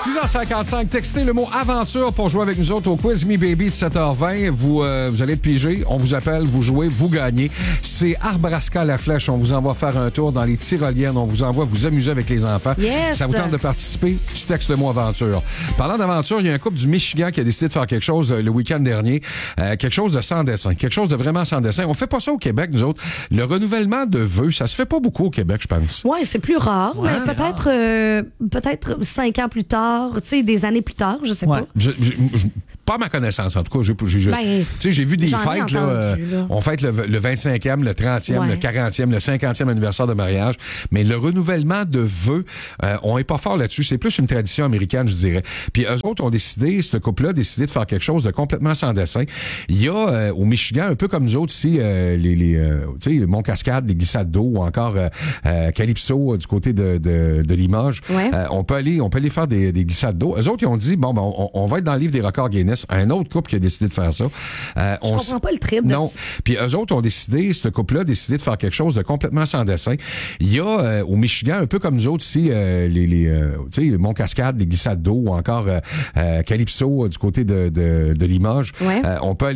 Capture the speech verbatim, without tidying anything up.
six heures cinquante-cinq, textez le mot aventure pour jouer avec nous autres au Quiz Me Baby de sept heures vingt. Vous, euh, vous allez être pigé, on vous appelle, vous jouez, vous gagnez. C'est Arbrasca la Flèche. On vous envoie faire un tour dans les tyroliennes. On vous envoie vous amuser avec les enfants. Yes. Ça vous tente de participer? Tu textes le mot aventure. Parlant d'aventure, il y a un couple du Michigan qui a décidé de faire quelque chose le week-end dernier. Euh, quelque chose de sans dessin. Quelque chose de vraiment sans dessin. On fait pas ça au Québec, nous autres. Le renouvellement de vœux, ça se fait pas beaucoup au Québec, je pense. Oui, c'est plus rare, Ouais, mais c'est peut-être euh, peut-être cinq ans plus tard, tu sais, des années plus tard, je sais Ouais. pas. Je, je, je- pas à ma connaissance, en tout cas. J'ai, j'ai, j'ai- Ben, tu sais, j'ai vu des j'en ai fêtes, là, entendu, euh, là. on fête le, le vingt-cinquième, le trentième, Ouais. le quarantième, le cinquantième anniversaire de mariage, mais le renouvellement de vœux, euh, on est pas fort là-dessus. C'est plus une tradition américaine, je dirais. Puis eux autres ont décidé, ce couple-là a décidé de faire quelque chose de complètement sans dessin. Il y a euh, au Michigan, un peu comme nous autres ici, euh, les, les euh, tu sais, Mont-Cascade, les glissades d'eau, ou encore euh, euh, Calypso euh, du côté de, de, de Limoges. Ouais. Euh, on peut aller, on peut aller faire des, des glissades d'eau. Eux autres, ils ont dit, bon, ben, on, on va être dans le livre des records Guinness. Un autre couple qui a décidé de faire ça. Euh, Je on comprends s- pas le trip de Non. ça. Puis eux autres ont décidé, ce couple-là a décidé de faire quelque chose de complètement sans dessin. Il y a euh, au Michigan, un peu comme nous autres ici, euh, les, les euh, tu sais, Mont-Cascade, les glissades d'eau, ou encore euh, euh, Calypso euh, du côté de, de, de Limoges. Ouais. Euh, on peut aller